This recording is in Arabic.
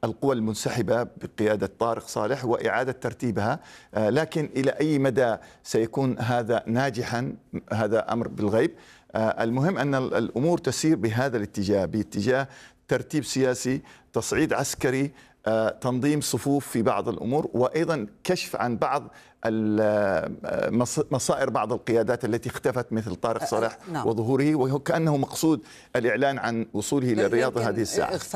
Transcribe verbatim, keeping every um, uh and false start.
القوى المنسحبة بقيادة طارق صالح وإعادة ترتيبها، لكن إلى أي مدى سيكون هذا ناجحا هذا أمر بالغيب. المهم أن الأمور تسير بهذا الاتجاه، باتجاه ترتيب سياسي، تصعيد عسكري، تنظيم صفوف في بعض الأمور، وأيضا كشف عن بعض مصائر بعض القيادات التي اختفت مثل طارق صالح نعم. وظهوره، وكأنه مقصود الإعلان عن وصوله للرياضة هذه الساعة.